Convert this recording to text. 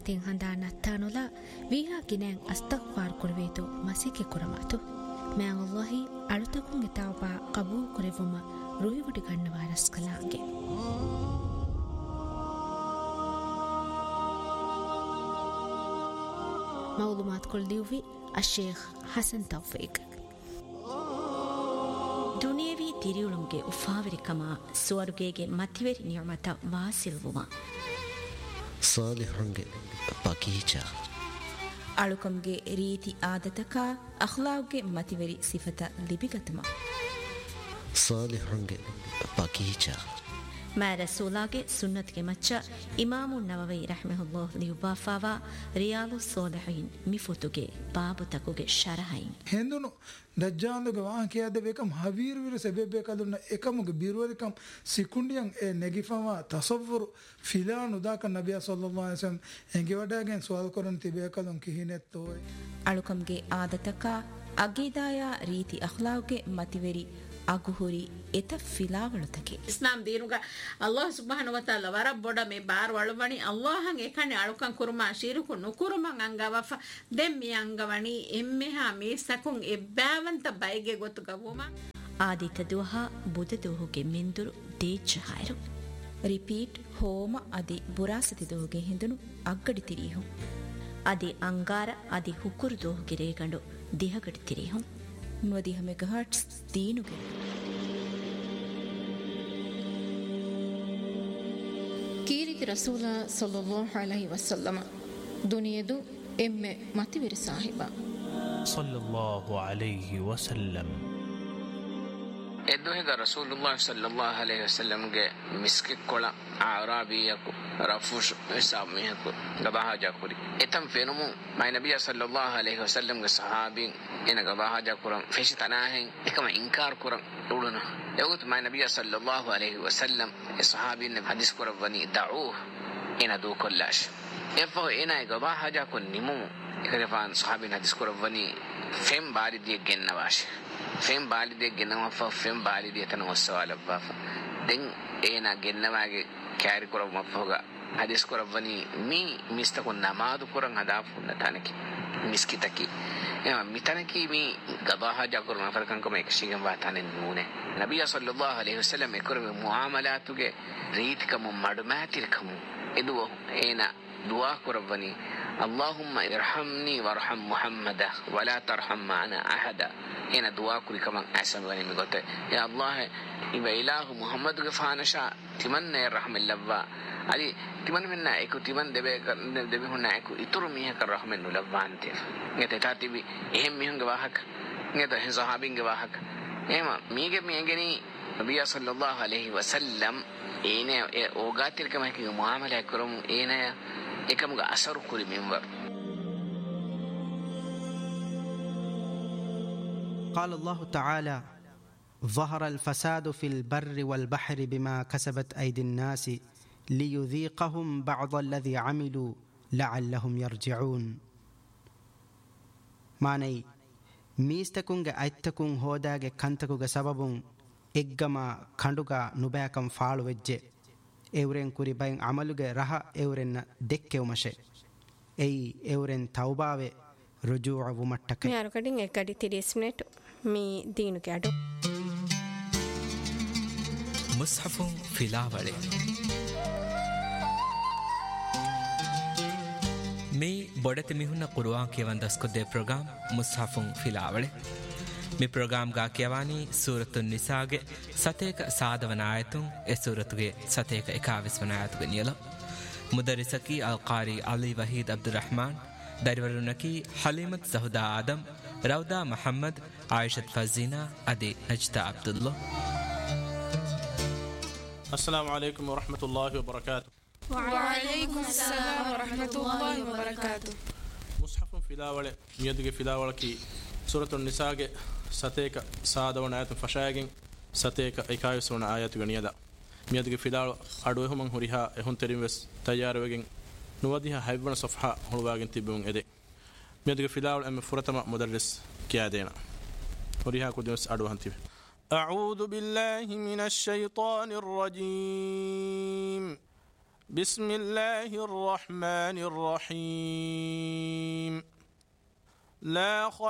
ತಿಂ ಹಂದಾ ನತ್ತಾನುಲ ವಿಹಾ ಗಿನೆಂ ಅಸ್ತಗ್ಫಾರ್ ಕುರವೇತು ಮಸಿಕೆ ಕುರಮಾತು ಮ್ಯಾಂ ಅಲ್ಲಾಹಿ ಅಳುತಕುಂ ಇತಾವಬಾ ಕಬೂಲ್ ಕುರೆವುಮ ರುಹಿವುಡಿ ಗಣ್ಣವಾ ರಸ್ಕಲಾಂಗೆ ಮೌಲುಮಾತ್ ಕುಲ್ದಿವ್ವಿ ಅಶೇಖ್ ಹಸನ್ ತೌಫೀಕ್ ದುನಿಯವಿ ತಿರಿಯುಳುಂಗೆ ಉಫಾವಿರಿಕಮ ಸುವರ್ಗೇಗೆ ಮತಿವೆರಿ ನಿಯಮತ ವಾಸಿಲ್ವುಮ ಸಾಲಿಹಂಗೆ ಬಗೀಚಾ ಅಳುಕಂಗೆ ರೀತಿ ಆದತಕ ಅಖ್ಲಾವ್ಗೆ ಮತಿವೆರಿ ಸಿಫತ ಲಿಬಿಗತಮ ಸಾಲಿಹಂಗೆ ಬಗೀಚಾ ಮಾ ರಸೂಲಾಗೆ ಸುನ್ನತ್ಗೆ ಮಚ್ಚ ಇಮಾಮು ನವವಿ ರಹ್ಮಹುಲ್ಲಾಹ್ ಲಿಯುಬಾಫಾವಾ ರಿಯಾಲು ಸೋಲಿಹೀನ್ ಮಿಫುತುಗೆ ಬಾಬು ತಕುಗೆ ಶರಹೈನ್ ಹೆಂದುನು ದಜ್ಜಾಲುಗೆ ವಾಹಕಿಯಾದ ಬೇಕಂ ಹವೀರ್ವಿರು ಸೆಬೆಬೇಕದುನ್ನ ಏಕಮುಗೆ ಬಿರುವರಿಕಂ ಸಿಕುಂಡಿಯಂ ಎ ನೆಗಿಫವಾ ತಸವ್ವರು ಫಿಲಾನ್ ಉದಾಕ ನಬಿಯ ಸಲ್ಲಲ್ಲಾಹು ಅಲೈಹಿ ವಸಲ್ಲಂ ಎಂಗೆ ವಡಾಗೆನ್ ಸುವಾಲ್ ಕೊರನ್ ತಿಬೇಕದಂ ಕಿಹಿನೆತ್ತೋಯ್ ಅಳುಕಂಗೆ ಆದತಕ ಅಗೀದಾಯ ರೀತಿ ಅಖ್ಲಾವ್ಗೆ ಮತಿವೆರಿ ಅಗುಹುರಿ ಎತ ಫಿಲಾವಳುತಕೆ ಇಸ್ಲಾಂ ದೀನುಗ ಅಲ್ಲಾಹ್ ಸುಬ್ಹಾನಹು ವ ತಆಲಾ ವರ ಬೊಡ ಮೆ ಬಾರ್ ವಳುವಣಿ ಅಲ್ಲಾಹಂ ಏಕನೆ ಅಳುಕಂ ಕುರುಮಾ ಶಿರುಕು ನುಕುರುಮಂ ಅಂಗವಫ ದೆಮ್ಮಿ ಅಂಗವಣಿ ಎಮ್ಮೆಹಾ ಮೀಸಕುಂ ಎಬ್ಬಾವಂತ ಬೈಗೆ ಗೊತ್ತು ಗವುಮ ಆದಿತ ದುಹ ಬುದ ದುಹುಗೆ ಮಿಂದುರು ದೇಚ ಹಾಯರು ರಿಪೀಟ್ ಹೋಮ ಅದಿ ಬುರಾಸತಿ ದುಹುಗೆ ಹಿಂದುನು ಅಗ್ಗಡಿ ತಿರಿಹು ಅದಿ ಅಂಗಾರ ಅದಿ ಹುಕುರು ದುಹುಗೆ ರೇಗಂಡು ದಿಹಗಡಿ ತಿರಿಹು ನುವದಿಹ ಮೆಗಾಹರ್ಟ್ಸ್ ದೀನುಗೆ ಕೀರಿತಿ ರಸೂಲ ಸಲ್ಲಲ್ಲಾಹು ಅಲೈಹಿ ವಸಲ್ಲಮ ದುನಿಯದು ಎಮ್ಮೆ ಮತಿವಿರಿ ಸಾಹಿಬ ಸಲ್ಲಲ್ಲಾಹು ಅಲೈಹಿ ವಸಲ್ಲಂ ಎದ್ದುಹಿಗ ರಸೂಲುಲ್ಲಾಹ್ ಸಲ್ಲಲ್ಲಾಹು ಅಲೈಹಿ ವಸಲ್ಲಂಗೆ ಮಿಸ್ಕಿ ಕೊಳ ಆರಾಬಿಯಕು ರಫೂಶ್ ಹಿಸಾಬ್ ಮಿಹಕು ಗಬಾಹಾಜಾ ಕುರಿ ಎತಂ ಫೆನುಮು ಮೈ ನಬಿಯ ಸಲ್ಲಲ್ಲಾಹು ಅಲೈಹಿ ವಸಲ್ಲಂಗೆ ಸಹಾಬಿನ್ ಎನ ಗಬಾಹಾಜಾ ಕುರಂ ಫೆಶಿ ತನಾಹೆನ್ එකම ඉන්කාර ಕುರಂ ಉಳುನ ಯೌತ್ ಮೈ ನಬಿಯ ಸಲ್ಲಲ್ಲಾಹು ಅಲೈಹಿ ವಸಲ್ಲಂ ಎ ಸಹಾಬಿನ್ ಹದೀಸ್ ಕುರವನಿ ದಊ ಎನ ದೂ ಕೊಲ್ಲಾಶ್ ಎಫೋ ಎನ ಗಬಾಹಾಜಾ ಕುನ್ ನಿಮು එකරಫಾನ್ ಸಹಾಬಿನ್ ಹದೀಸ್ ಕುರವನಿ ಫೆಂ ಬಾರಿದಿಯ ಗೆನ್ನವಾಶ್ ಫೆಂ ಬಾಲಿದೆ ಗೆನ್ನವಫ ಫೆಂ ಬಾಲಿದೆ ತನ ವಸವಾಲವ್ವಾಫ ದೆನ್ ಏನ ಗೆನ್ನವಾಗೆ ಕ್ಯಾರಿ ಕೊರವ ಮಫೋಗ ಹದೀಸ್ ಕೊರವನಿ ಮೀ ಮಿಸ್ತಕು ನಮಾದು ಕೊರಂ ಹದಾಫು ನತಾನಕಿ ಮಿಸ್ಕಿತಕಿ ಎಮ ಮಿತನಕಿ ಮೀ ಗಬಾಹಾಜಾ ಕೊರಮ ಫರ್ಕಂಕಮ ಎಕ್ಷಿಗಂ ವಾತಾನೆ ನೂನೆ ನಬಿಯ ಸಲ್ಲಲ್ಲಾಹು ಅಲೈಹಿ ವಸಲ್ಲಂ ಎಕರವೆ ಮುಆಮಲಾತುಗೆ ರೀತಿಕಮು ಮಡುಮಾತಿರ್ಕಮು ಎದು ಏನ ದುಆ ಕೊರವನಿ اللهم ارحمني وارحم محمد ولا ترحم معنا احد هنا دعاء كل كمان اسم غني مغته يا الله ان اله محمد غفانشا تمنى الرحم اللبا علي تمن منا اكو تمن دبه هنا اكو اتر ميه الرحم اللبانت نته تاتبي اهم ميهن غواهك نته صحابين غواهك ايما ميگني نبي صلى الله عليه وسلم اينه اوغاتير كما كي معامله كرم اينه එකමුග අසරු කුරි මෙම්වර් قال الله تعالى ظهر الفساد في البر والبحر بما كسبت أيدي الناس ليذيقهم بعض الذي عملوا لعلهم يرجعون ماني ميستكونغ أيتكون هوداغ كنتكوغ سببون إجما كندوغا نباكم فالو وجه ಎವರೆನ್ ಕುರಿ ಬೈನ್ ಅಮಲುಗೆ ರಹ ಎವರೆನ್ನ ದೆಕ್ಕೆವು ಮಶೆ ಎಯಿ ಎವರೆನ್ ತೌಬಾವೆ ರುಜೂಅವು ಮಟ್ಟಕ್ಕೆ ಮಿ ಅರಕಡಿನ್ ಎಕಡಿ 30 ಮಿನಿಟ್ ಮಿ ದೀನುಗೆ ಅಡು ಮುಸ್ಹಫುನ್ ಫಿಲಾವಳೆ ಮಿ ಬೊಡತೆ ಮಿಹುನ್ನ ಕುರ್ಆನ್ ಕೆವನ್ ದಸ್ಕೊದೆ ಪ್ರೋಗ್ರಾಮ್ ಮುಸ್ಹಫುನ್ ಫಿಲಾವಳೆ ಮಿ ಪ್ರೋಗ್ರಾಮ್ ಗಾ ಕೆವಾನಿ ಸೂರತುನ್ ನಿಸಾಗೆ ಸತೇಕ ಸಾದವನ ಆಯತುನ್ ಎ ಸೂರತುಗೆ ಸತೇಕ 21 ವನ ಆಯತುಗೆ ನಿಯಲ ಮುದರಿಸಕಿ ಅಲ್ ಕಾರಿ ಅಲಿ ವಹೀದ್ ಅಬ್ದುಲ್ ರಹಮಾನ್ ದರಿವರುನಕಿ ಹಲೀಮತ್ ಜಹುದಾ ಆದಮ್ ರೌದಾ ಮೊಹಮ್ಮದ್ ಆಯಿಷತ್ ಫಜೀನಾ ಅದಿ ನಜ್ದಾ ಅಬ್ದುಲ್ಲಾ ಅಸ್ಸಲಾಮು ಅಲೈಕುಂ ವರಹಮತುಲ್ಲಾಹಿ ವಬರಕಾತುಹು ವಅಲೈಕುಂ ಅಸ್ಸಲಾಮ್ ವರಹಮತುಲ್ಲಾಹಿ ವಬರಕಾತುಹು ಮುಸ್ಹಫುನ್ ಫಿಲಾವಳೆ ಮಿಯದುಗೆ ಫಿಲಾವಳಕಿ ಸೂರತುನ್ ನಿಸಾಗೆ ಸತೇಕ ಸಾದವನ ಆಯತು ಫಶಾಯಗಿನ್ ಸತೇಕ 21 ವನ ಆಯತು ಗಣಿಯದ ಮಿಯದುಗೆ ಫಿಲಾವ ಅಡು ಎಹುಮಂ ಹುರಿಹಾ ಎಹುನ್ ತೆರಿವೆಸ್ ತಯಾರವೆಗಿನ್ ನುವದಿಹ ಹೈವನ ಸಫಹಾ ಹುಳುವಾಗಿನ್ ತಿಬ್ಬುನ್ ಎದೆ ಮಿಯದುಗೆ ಫಿಲಾವ ಎಮ್ಮೆ ಫುರತಮ ಮುದರ್ರಿಸ್ ಕಿಯಾದೇನ ಹುರಿಹಾ ಕುದಿಸ್ ಅಡು ಹಂತಿವೆ أعوذ بالله من الشيطان الرجيم بسم الله الرحمن الرحيم لا